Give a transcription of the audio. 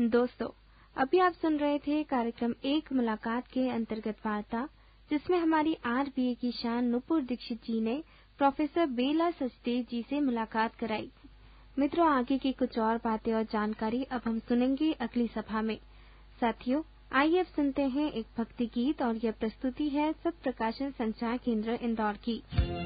दोस्तों, अभी आप सुन रहे थे कार्यक्रम एक मुलाकात के अंतर्गत वार्ता, जिसमें हमारी आरबीए की शान नुपुर दीक्षित जी ने प्रोफेसर बेला सचदेव जी से मुलाकात कराई। मित्रों, आगे की कुछ और बातें और जानकारी अब हम सुनेंगे अगली सभा में। साथियों, आइए अब सुनते हैं एक भक्ति गीत और यह प्रस्तुति है सत्प्रकाशन संचार केंद्र इंदौर की।